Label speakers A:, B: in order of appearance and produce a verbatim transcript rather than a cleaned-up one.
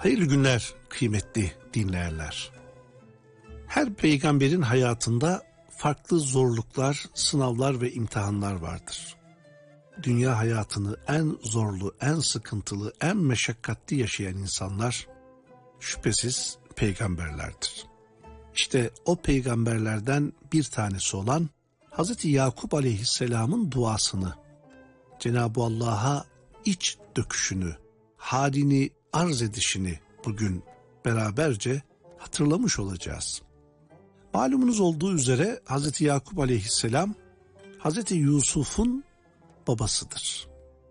A: Hayırlı günler kıymetli dinleyenler. Her peygamberin hayatında farklı zorluklar, sınavlar ve imtihanlar vardır. Dünya hayatını en zorlu, en sıkıntılı, en meşakkatli yaşayan insanlar şüphesiz peygamberlerdir. İşte o peygamberlerden bir tanesi olan Hazreti Yakup Aleyhisselam'ın duasını, Cenab-ı Allah'a iç döküşünü, halini arz edişini bugün beraberce hatırlamış olacağız. Malumunuz olduğu üzere Hazreti Yakup Aleyhisselam Hazreti Yusuf'un babasıdır.